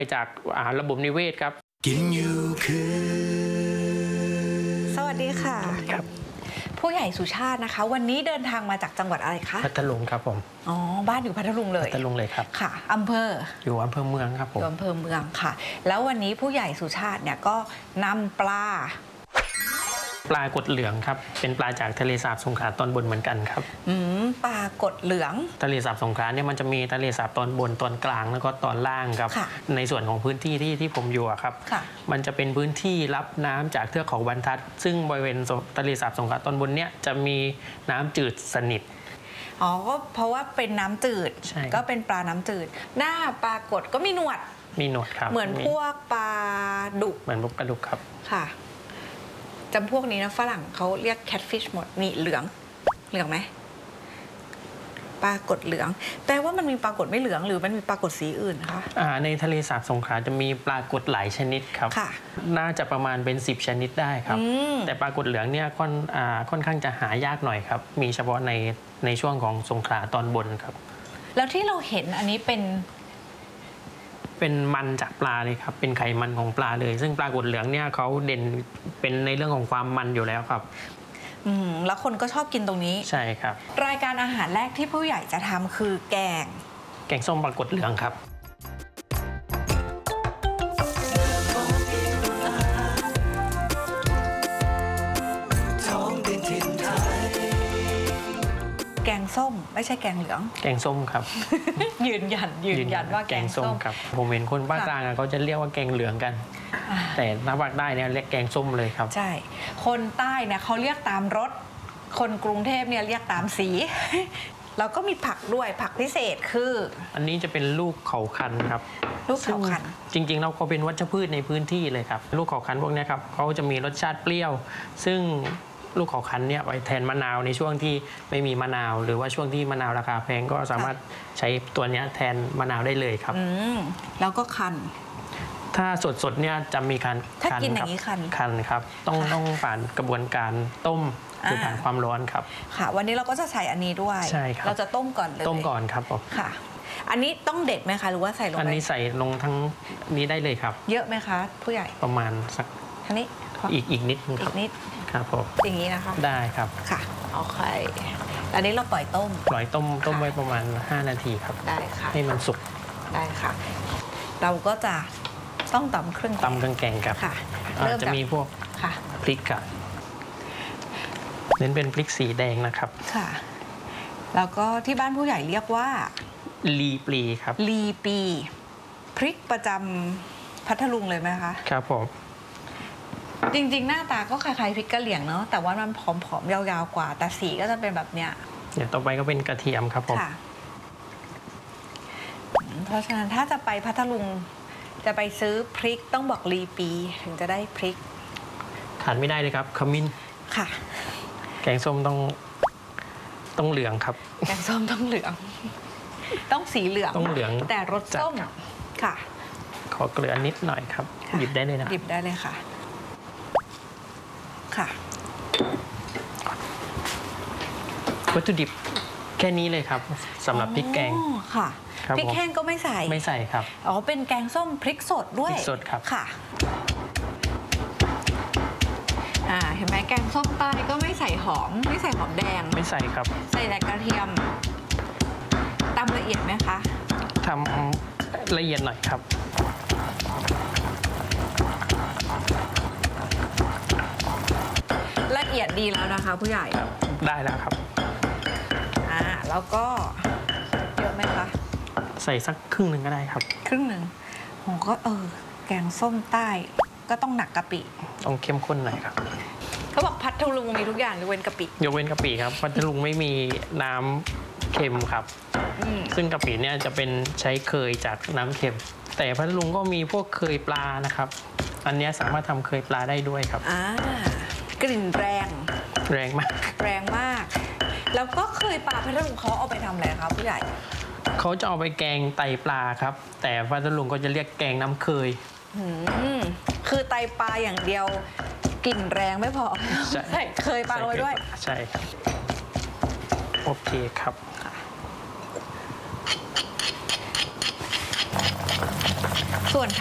จากระบบนิเวศครับกินอยู่คือสวัสดีค่ะครับผู้ใหญ่สุชาตินะคะวันนี้เดินทางมาจากจังหวัดอะไรคะพัทลุงครับผมอ๋อบ้านอยู่พัทลุงเลยพัทลุงเลยครับค่ะอำเภออยู่อำเภอเมืองครับผมอยู่อำเภอเมืองค่ะแล้ววันนี้ผู้ใหญ่สุชาติเนี่ยก็นำปลากดเหลืองครับเป็นปลาจากทะเลสาบสงขลาตอนบนเหมือนกันครับปลากดเหลืองทะเลสาบสงขลาเนี่ยมันจะมีทะเลสาบตอนบนตอนกลางแล้วก็ตอนล่างครับในส่วนของพื้นที่ที่ผมอยู่ครับมันจะเป็นพื้นที่รับน้ำจากเทือกเขาบรรทัดซึ่งบริเวณทะเลสาบสงขลาตอนบนเนี่ยจะมีน้ำจืดสนิทอ๋อก็เพราะว่าเป็นน้ำจืดก็เป็นปลาน้ำจืดหน้าปลากดก็มีหนวดครับเหมือนพวกปลาดุกเหมือนพวกปลาดุกครับค่ะจำพวกนี้นะฝรั่งเขาเรียก catfish หมดนี่เหลืองไหมปลากดเหลืองแปลว่ามันมีปลากดไม่เหลืองหรือมันมีปลากดสีอื่นคะในทะเลสาบสงขลาจะมีปลากดหลายชนิดครับน่าจะประมาณเป็น10ชนิดได้ครับแต่ปลากดเหลืองเนี่ยค่อนข้างจะหายากหน่อยครับมีเฉพาะในช่วงของสงขลาตอนบนครับแล้วที่เราเห็นอันนี้เป็นมันจากปลาเลยครับเป็นไขมันของปลาเลยซึ่งปลากดเหลืองเนี่ยเขาเด่นเป็นในเรื่องของความมันอยู่แล้วครับแล้วคนก็ชอบกินตรงนี้ใช่ครับรายการอาหารแรกที่ผู้ใหญ่จะทำคือแกงส้มปลากดเหลืองครับแกงส้มไม่ใช่แกงเหลืองแกงส้มครับยืนยันว่าแกงส้มครับผมเห็นคนภาคกลางเขาจะเรียกว่าแกงเหลืองกันแต่ภาคใต้เนี่ยเรียกแกงส้มเลยครับใช่คนใต้เนี่ยเขาเรียกตามรสคนกรุงเทพเนี่ยเรียกตามสีแล้วก็มีผักด้วยผักพิเศษคืออันนี้จะเป็นลูกเขาคันครับลูกเขาคันจริงๆเราเขาเป็นวัชพืชในพื้นที่เลยครับลูกเขาคันพวกนี้ครับเขาจะมีรสชาติเปรี้ยวซึ่งลูกเขาคันเนี่ยไว้แทนมะนาวในช่วงที่ไม่มีมะนาวหรือว่าช่วงที่มะนาวราคาแพงก็สามารถใช้ตัวนี้แทนมะนาวได้เลยครับแล้วก็คันถ้าสดๆเนี่ยจะมีคันถ้ากินอย่างนี้คันครับต้องผ่านกระบวนการต้มคือผ่านความร้อนครับค่ะวันนี้เราก็จะใส่อันนี้ด้วยใช่ครับเราจะต้มก่อนเลยต้มก่อนครับผมค่ะอันนี้ต้องเด็ดไหมคะหรือว่าใส่ลงไปอันนี้ใส่ลงทั้งนี้ได้เลยครับเยอะไหมคะผู้ใหญ่ประมาณสักอันนี้อีกนิดครับนิดครับผมอย่างนี้นะคะได้ครับค่ะโอเคอันนี้เราปล่อยต้มไว้ประมาณ5นาทีครับได้ค่ะให้มันสุกได้ค่ะเราก็จะต้องตำเครื่องแกงครับค่ะจะมีพวกพริกกับเน้นเป็นพริกสีแดงนะครับค่ะแล้วก็ที่บ้านผู้ใหญ่เรียกว่าลีปลีครับลีปีพริกประจำพัทลุงเลยไหมคะครับผมจริงๆหน้าตาก็คล้ายๆพริกกะเหรี่ยงเนาะแต่ว่ามันผอมๆยาวๆกว่าแต่สีก็จะเป็นแบบเนี้ยเดี๋ยวต่อไปก็เป็นกระเทียมครับผมเพราะฉะนั้นถ้าจะไปพัทลุงจะไปซื้อพริกต้องบอกลีปีถึงจะได้พริกขาดไม่ได้เลยครับขมิ้นค่ะแกงส้มต้องเหลืองครับแกงส้มต้องเหลืองต้องสีเหลืองต้องเหลืองแต่รสส้มค่ะขอเกลือนิดหน่อยครับหยิบได้เลยนะหยิบได้เลยค่ะค่ะวัตถุดิบแค่นี้เลยครับสำหรับพริกแกงค่ะพริกแห้งก็ไม่ใส่ครับอ๋อเป็นแกงส้มพริกสดด้วยพริกสดครับค่ะเห็นไหมแกงส้มใต้ก็ไม่ใส่หอมไม่ใส่หอมแดงไม่ใส่ครับใส่แต่กระเทียมตำละเอียดไหมคะทำละเอียดหน่อยครับละเอียดดีแล้วนะคะผู้ใหญ่ได้แล้วครับแล้วก็เยอะไหมคะใส่สักครึ่งหนึ่งก็ได้ครับครึ่งหนึ่งผมก็แกงส้มใต้ก็ต้องหนักกะปิต้องเข้มข้นหน่อยครับเขาบอกพัทลุงมีทุกอย่างยกเว้นกะปิยกเว้นกะปิครับพัทลุงไม่มีน้ำเค็มครับซึ่งกะปิเนี่ยจะเป็นใช้เคยจากน้ำเค็มแต่พัทลุงก็มีพวกเคยปลานะครับอันนี้สามารถทำเคยปลาได้ด้วยครับกลิ่นแรงมากแล้วก็เคยปลาพัทลุงเขาเอาไปทำอะไรครับผู้ใหญ่เขาจะเอาไปแกงไตปลาครับแต่พัทลุงก็จะเรียกแกงน้ำเคยคือไตปลาอย่างเดียวกลิ่นแรงไม่พอใช่เคยปลาไว้ด้วยใช่ครับโอเคครับส่วน